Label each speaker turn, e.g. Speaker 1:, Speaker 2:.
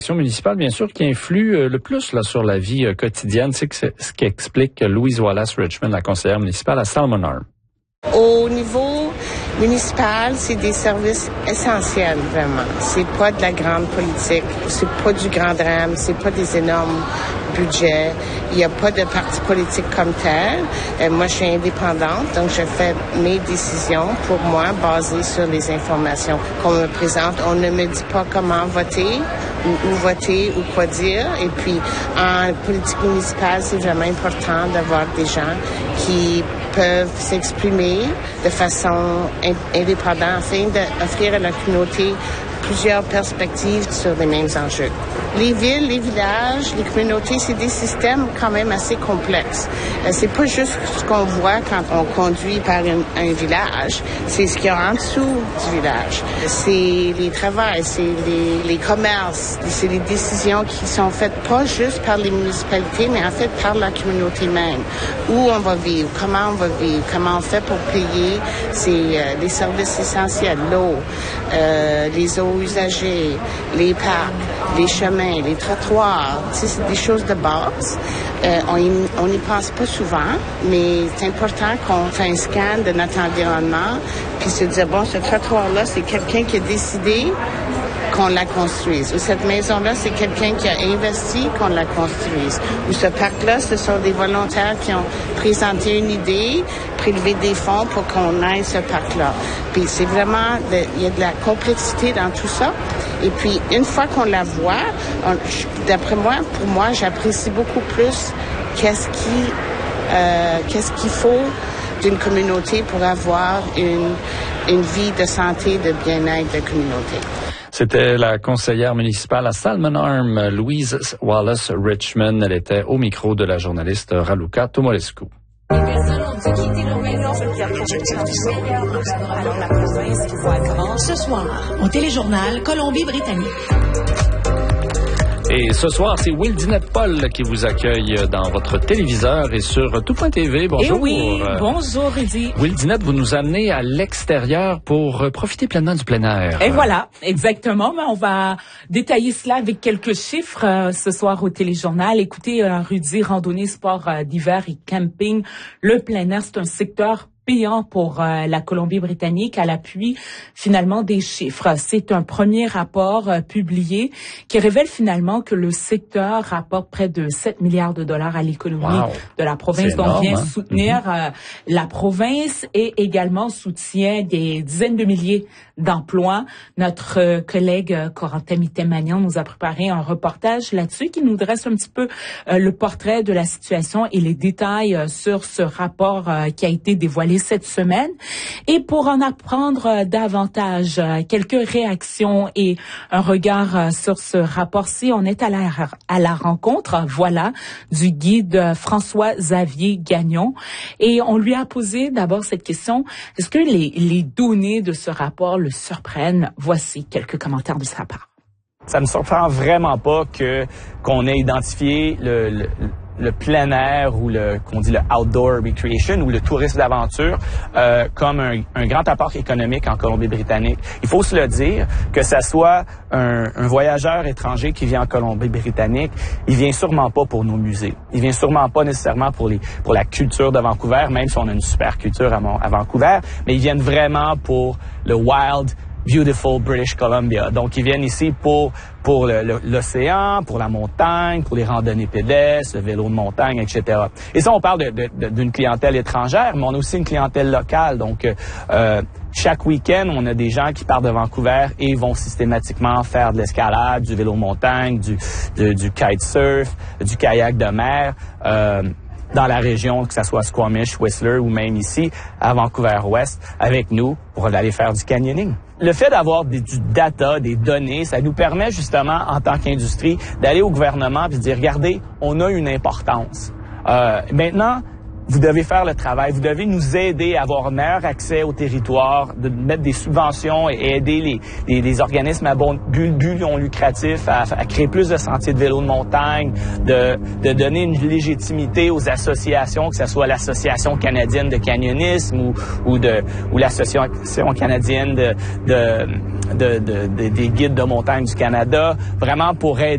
Speaker 1: Municipale, bien sûr, qui influe le plus là, sur la vie quotidienne. C'est ce qu'explique Louise Wallace Richmond, la conseillère municipale à Salmon Arm.
Speaker 2: Au niveau municipal, c'est des services essentiels, vraiment. C'est pas de la grande politique, c'est pas du grand drame, c'est pas des énormes budgets. Il n'y a pas de parti politique comme tel. Moi, je suis indépendante, donc je fais mes décisions pour moi basées sur les informations qu'on me présente. On ne me dit pas comment voter ou où voter ou quoi dire. Et puis, en politique municipale, c'est vraiment important d'avoir des gens qui peuvent s'exprimer de façon indépendante afin d'offrir à la communauté plusieurs perspectives sur les mêmes enjeux. Les villes, les villages, les communautés, c'est des systèmes quand même assez complexes. C'est pas juste ce qu'on voit quand on conduit par un village, c'est ce qu'il y a en dessous du village. C'est les travails, c'est les commerces, c'est les décisions qui sont faites pas juste par les municipalités, mais en fait par la communauté même. Où on va vivre, comment on va vivre, comment on fait pour payer les services essentiels, l'eau, les eaux usagées, les parcs, les chemins, les trottoirs. Tu sais, c'est des choses de base. On n'y pense pas souvent, mais c'est important qu'on fasse un scan de notre environnement puis se dire, bon, ce trottoir-là, c'est quelqu'un qui a décidé qu'on la construise. Ou cette maison-là, c'est quelqu'un qui a investi qu'on la construise. Ou ce parc-là, ce sont des volontaires qui ont présenté une idée, prélevé des fonds pour qu'on aille ce parc-là. Puis c'est vraiment, il y a de la complexité dans tout ça. Et puis, une fois qu'on la voit, d'après moi, pour moi, j'apprécie beaucoup plus qu'est-ce qu'il faut d'une communauté pour avoir une vie de santé, de bien-être de communauté.
Speaker 1: C'était la conseillère municipale à Salmon Arm, Louise Wallace Richmond. Elle était au micro de la journaliste Raluca Tomolescu.
Speaker 3: Ce soir, au téléjournal Colombie-Britannique.
Speaker 1: Et ce soir, c'est Will Dinette-Paul qui vous accueille dans votre téléviseur et sur tout.tv. Bonjour.
Speaker 4: Eh oui, bonjour Rudy.
Speaker 1: Will Dinette, vous nous amenez à l'extérieur pour profiter pleinement du plein air.
Speaker 4: Et voilà, exactement. Mais on va détailler cela avec quelques chiffres ce soir au téléjournal. Écoutez, Rudy, randonnée, sport d'hiver et camping, le plein air, c'est un secteur payant pour la Colombie-Britannique à l'appui finalement des chiffres. C'est un premier rapport publié qui révèle finalement que le secteur rapporte près de 7 milliards de dollars à l'économie de la province, dont vient soutenir la province et également soutient des dizaines de milliers d'emplois. Notre collègue Corentin Mittemagnan nous a préparé un reportage là-dessus qui nous dresse un petit peu le portrait de la situation et les détails sur ce rapport qui a été dévoilé cette semaine. Et pour en apprendre davantage, quelques réactions et un regard sur ce rapport-ci, on est à la rencontre, voilà, du guide François-Xavier Gagnon. Et on lui a posé d'abord cette question, est-ce que les données de ce rapport le surprennent? Voici quelques commentaires de sa part.
Speaker 5: Ça me surprend vraiment pas qu'on ait identifié le plein air ou qu'on dit le outdoor recreation ou le tourisme d'aventure comme un grand apport économique en Colombie-Britannique. Il faut se le dire, que ça soit un voyageur étranger qui vient en Colombie-Britannique, il vient sûrement pas pour nos musées. Il vient sûrement pas nécessairement pour la culture de Vancouver, même si on a une super culture à Vancouver, mais ils viennent vraiment pour le wild, beautiful British Columbia. Donc, ils viennent ici pour l'océan, pour la montagne, pour les randonnées pédestres, le vélo de montagne, etc. Et ça, on parle d'une clientèle étrangère, mais on a aussi une clientèle locale. Donc, chaque week-end, on a des gens qui partent de Vancouver et vont systématiquement faire de l'escalade, du vélo de montagne, du kitesurf, du kayak de mer, dans la région, que ce soit Squamish, Whistler ou même ici, à Vancouver-Ouest, avec nous pour aller faire du canyoning. Le fait d'avoir du data, des données, ça nous permet justement, en tant qu'industrie, d'aller au gouvernement et de dire, regardez, on a une importance. Maintenant, vous devez faire le travail, vous devez nous aider à avoir un meilleur accès au territoire, de mettre des subventions et aider les organismes à but non lucratif à créer plus de sentiers de vélo de montagne, de donner une légitimité aux associations, que ce soit l'Association canadienne de canyonisme ou l'Association canadienne des guides de montagne du Canada, vraiment pour aider